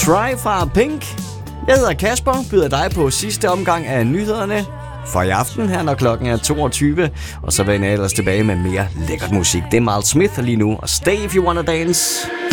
Try fra Pink. Jeg hedder Kasper, byder dig på sidste omgang af nyhederne for i aften her, når klokken er 22. Og så vender jeg ellers tilbage med mere lækkert musik. Det er Miles Smith lige nu, og Stay If You Wanna Dance.